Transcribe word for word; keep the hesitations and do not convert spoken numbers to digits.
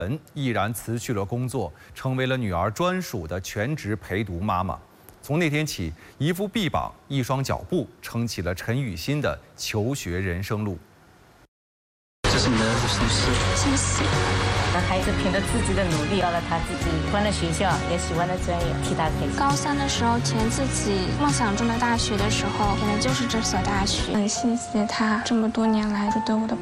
人毅然辞去了工作，成为了女儿专属的全职陪读妈妈。从那天起，一副臂膀，一双脚步，撑起了陈雨欣的求学人生路。 这是你的儿子姓施， 谢谢。 那孩子凭着自己的努力，到了他自己喜欢的学校，也喜欢的专业，替他开心。 高三的时候填自己梦想中的大学的时候，填的就是这所大学。很谢谢他这么多年来对我的